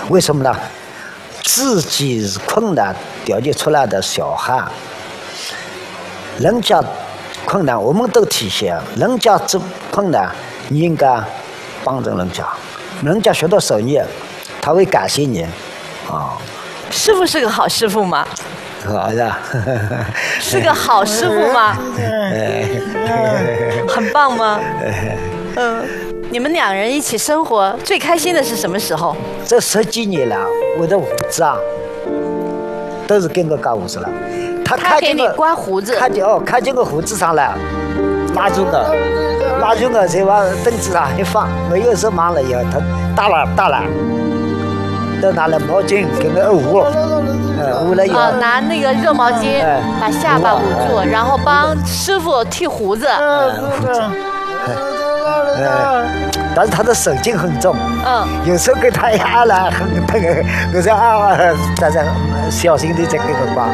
为什么呢？自己是困难调节出来的小孩，人家困难我们都体现，人家这困难你应该帮助人家，人家学到手艺，他会感谢你，啊。 师傅是个好师傅吗？ 好的。 是个好师傅吗？很棒吗？你们两人一起生活最开心的是什么时候？ 这10几年了，我的胡子啊，都是跟我刮胡子了。 他给你刮胡子， 看见我胡子上来，拉住我，再往凳子上一放。我有时候忙了以后，他打了，都拿了毛巾给我捂了以后， 拿那个热毛巾把下巴捂住，然后帮师傅剃胡子。 但是他的手劲很重，有时候给他压了很疼，我说大家小心地再给我刮。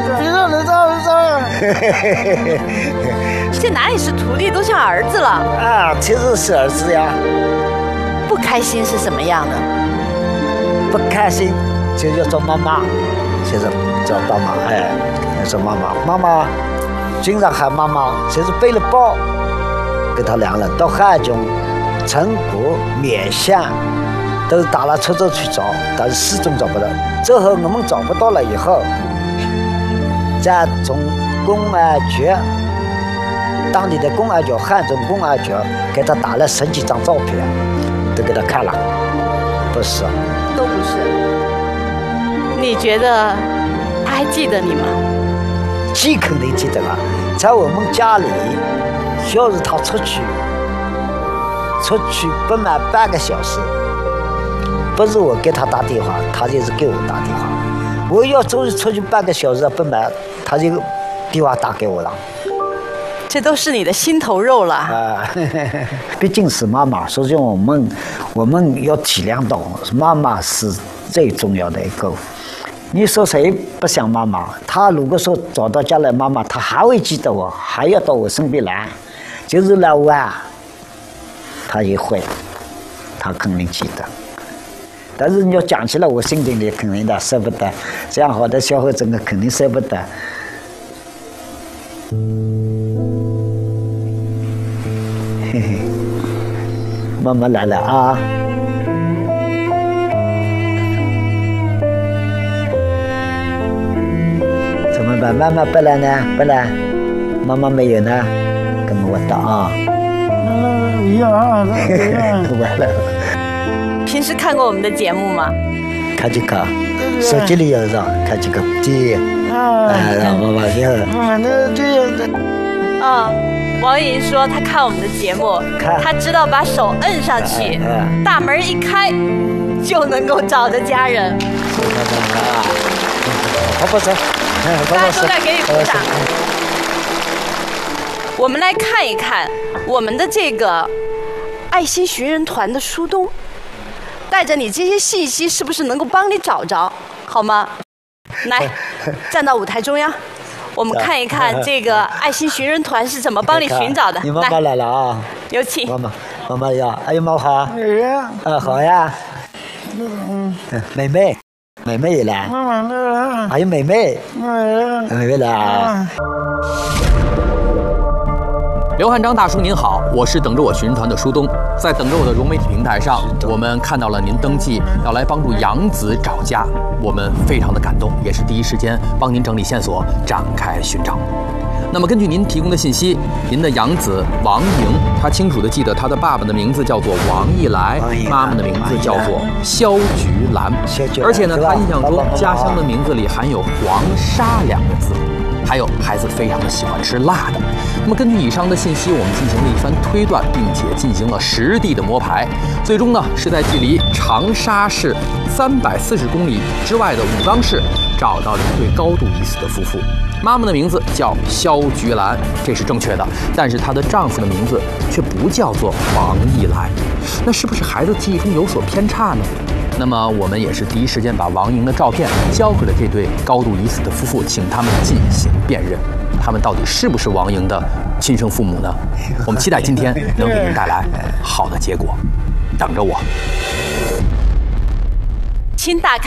这哪里是徒弟，都像儿子了啊！其实是儿子呀。 不开心是什么样的？ 不开心就要找妈妈，就是找爸妈，要找妈妈，经常喊妈妈，就是背了包，给他两人到汉中、成都、勉县，都打了车子去找，但是始终找不到。之后我们找不到了以后，再从公安局，当地的公安局、汉中公安局给他打了10几张照片，都给他看了，不是。 都不是。你觉得他还记得你吗？ 记肯定记得了，在我们家里，要是他出去不满半个小时，不是我给他打电话，他就是给我打电话。我要出去半个小时不满，他就电话打给我了。 这都是你的心头肉了。 毕竟是妈妈，所以我们要体谅到妈妈是最重要的一个。你说谁不想妈妈？他如果说找到家来妈妈，他还会记得我，还要到我身边来，就是来玩，他也会，他肯定记得。但是你要讲起来，我心里肯定的舍不得，这样好的小伙子我肯定舍不得。嘿嘿，妈妈来了啊！怎么办？妈妈不来呢？不来，妈妈没有呢，跟我打啊！完了。 平时看过我们的节目吗？ 看几个，手机里有上看几个机，让妈妈听。 王莹说她看我们的节目，她知道把手摁上去，大门一开就能够找着家人。 好不错， 大家都在给你鼓掌。我们来看一看我们的这个爱心寻人团的书东，带着你这些信息，是不是能够帮你找着，好吗？来，站到舞台中央。我们看一看这个爱心寻人团是怎么帮你寻找的。 你妈妈来了啊！ 有请。 妈妈呀，哎呀，妈好。好呀。妹妹也来。还有妹妹来啊。 刘汉章大叔您好，我是等着我寻人团的书东，在等着我的融媒体平台上，我们看到了您登记要来帮助杨子找家，我们非常的感动，也是第一时间帮您整理线索，展开寻找。那么根据您提供的信息，您的养子王莹，他清楚地记得他的爸爸的名字叫做王义来，妈妈的名字叫做肖菊兰，而且呢，他印象中家乡的名字里含有黄沙2个字。还有孩子非常的喜欢吃辣的。那么根据以上的信息，我们进行了一番推断，并且进行了实地的摸排，最终呢是在距离长沙市340公里之外的武冈市找到了一对高度疑似的夫妇。妈妈的名字叫肖菊兰，这是正确的，但是她的丈夫的名字却不叫做王义来，那是不是孩子记忆中有所偏差呢？那么我们也是第一时间把王莹的照片交给了这对高度疑似的夫妇，请他们进行辨认，他们到底是不是王莹的亲生父母呢？我们期待今天能给您带来好的结果，等着我。 请打开